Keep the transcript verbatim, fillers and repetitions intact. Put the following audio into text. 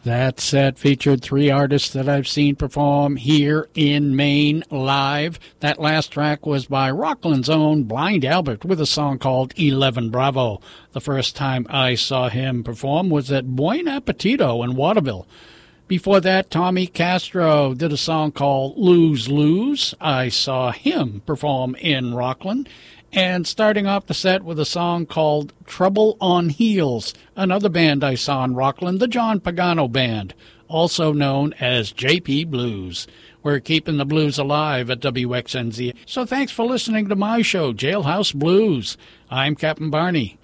That set featured three artists that I've seen perform here in Maine live. That last track was by Rockland's own Blind Albert with a song called Eleven Bravo. The first time I saw him perform was at Buen Appetito in Waterville. Before that, Tommy Castro did a song called Lose Lose. I saw him perform in Rockland. And starting off the set with a song called Trouble on Heels, another band I saw in Rockland, the John Pagano Band, also known as J P Blues. We're keeping the blues alive at W X N Z. So thanks for listening to my show, Jailhouse Blues. I'm Captain Barney.